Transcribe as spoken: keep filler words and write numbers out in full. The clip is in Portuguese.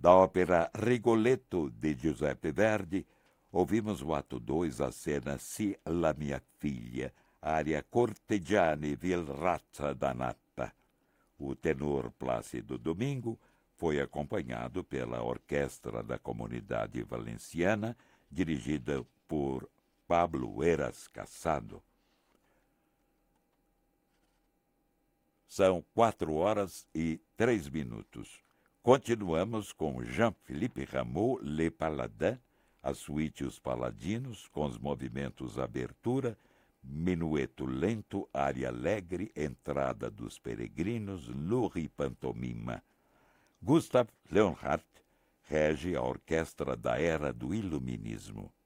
Da ópera Rigoletto, de Giuseppe Verdi, ouvimos o ato dois, a cena Si la mia figlia, área Cortegiani vil razza danata. O tenor Plácido Domingo foi acompanhado pela Orquestra da Comunidade Valenciana, dirigida por Pablo Heras Casado. São quatro horas e três minutos. Continuamos com Jean-Philippe Rameau, Le Paladin, a suíte Os Paladinos, com os movimentos abertura, minueto lento, área alegre, entrada dos peregrinos, Luri pantomima. Gustav Leonhardt rege a orquestra da era do Iluminismo.